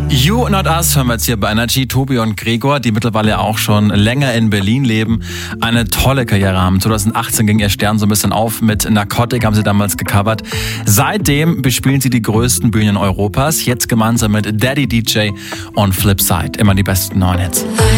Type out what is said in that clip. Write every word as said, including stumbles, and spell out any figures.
You Not Us hören wir jetzt hier bei Energy. Tobi und Gregor, die mittlerweile auch schon länger in Berlin leben, eine tolle Karriere haben. zwanzig achtzehn ging ihr Stern so ein bisschen auf. Mit Narcotic haben sie damals gecovert. Seitdem bespielen sie die größten Bühnen Europas. Jetzt gemeinsam mit Daddy D J und Flipside. Immer die besten neuen Hits.